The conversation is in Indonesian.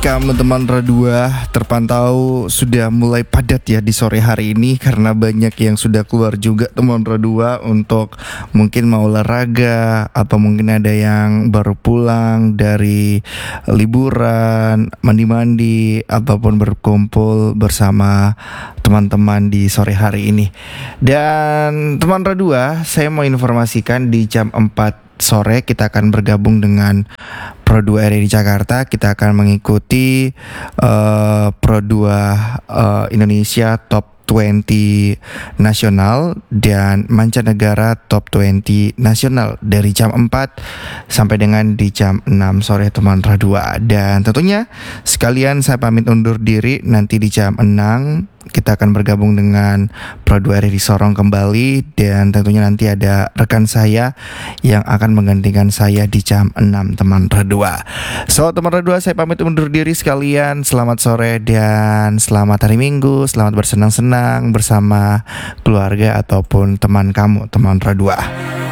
Kamu teman Radua terpantau sudah mulai padat ya di sore hari ini karena banyak yang sudah keluar juga teman Radua untuk mungkin mau olahraga atau mungkin ada yang baru pulang dari liburan, mandi-mandi ataupun berkumpul bersama teman-teman di sore hari ini. Dan teman Radua, saya mau informasikan di jam 4 sore kita akan bergabung dengan Pro 2 RRI Jakarta. Kita akan mengikuti Pro 2 Indonesia Top 20 nasional dan mancanegara Top 20 nasional dari jam 4 sampai dengan di jam 6 sore teman Radua. Dan tentunya sekalian saya pamit undur diri, nanti di jam 6 kita akan bergabung dengan Pro 2 RRI Sorong kembali, dan tentunya nanti ada rekan saya yang akan menggantikan saya di jam 6 teman Radua. So teman Radua, saya pamit undur diri sekalian. Selamat sore dan selamat hari Minggu. Selamat bersenang-senang bersama keluarga ataupun teman kamu teman Radua.